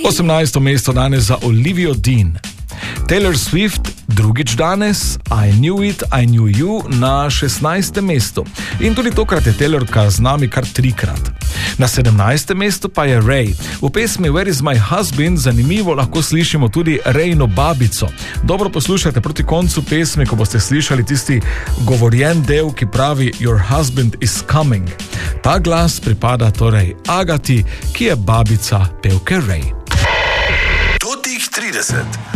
18. mesto danes za Olivia Dean. Taylor Swift drugič danes, I Knew It, I Knew You na 16. mestu. In tudi tokrat je Taylorka z nami kar 3-krat. Na 17. mestu pa je Ray. V pesmi Where is my husband zanimivo lahko slišimo tudi Rayno babico. Dobro poslušajte proti koncu pesmi, ko boste slišali tisti govorjen del, ki pravi Your husband is coming. Ta glas pripada torej Agati, ki je babica pevke Ray. Do tih 30.